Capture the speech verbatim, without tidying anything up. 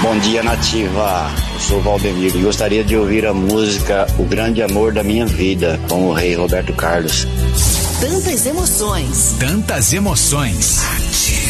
Bom dia, Nativa. Eu sou o Valdemiro e gostaria de ouvir a música O Grande Amor da Minha Vida, com o rei Roberto Carlos. Tantas emoções. Tantas emoções.